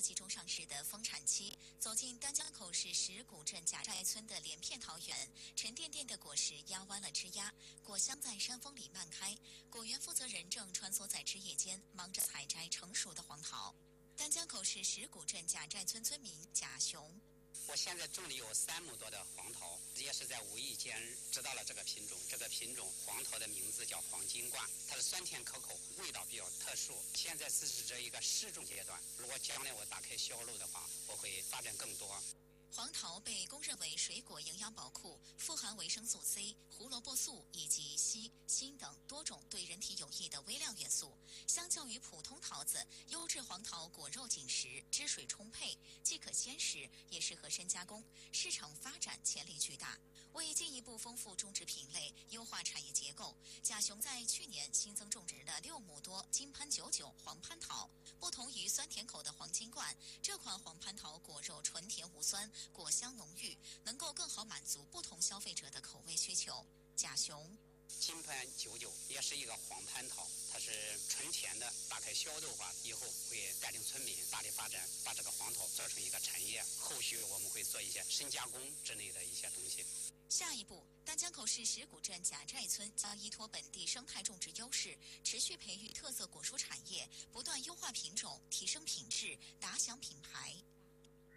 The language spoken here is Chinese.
集中上市的丰产期，走进丹江口市石鼓镇贾寨村的连片桃园，沉甸甸的果实压弯了枝丫，果香在山峰里漫开。果园负责人正穿梭在枝叶间，忙着采摘成熟的黄桃。丹江口市石鼓镇贾寨村村民贾雄。 我现在种的有3亩多的黄桃，也是在无意间知道了这个品种。这个品种黄桃的名字叫黄金冠，它是酸甜可口，味道比较特殊。现在只是这一个试种阶段，如果将来我打开销路的话，我会发展更多。 黄桃被公认为水果营养宝库，富含维生素 C、胡萝卜素以及硒、锌等多种对人体有益的微量元素。相较于普通桃子，优质黄桃果肉紧实，汁水充沛，既可鲜食，也适合深加工，市场发展潜力巨大。为进一步丰富种植品类，优化产业结构，贾雄在去年新增种植了6亩多金攀99黄蟠桃。不同于酸甜口的黄金冠，这款黄蟠桃果肉纯甜无酸，果香浓郁，能够更好满足不同消费者的口味需求。贾雄。 金攀99也是一个黄蟠桃，它是纯甜的，打开销售的话，以后会带领村民大力发展，把这个黄桃做成一个产业。后续我们会做一些深加工之类的一些东西。 下一步，丹江口市石鼓镇贾寨村将依托本地生态种植优势，持续培育特色果蔬产业，不断优化品种，提升品质，打响品牌。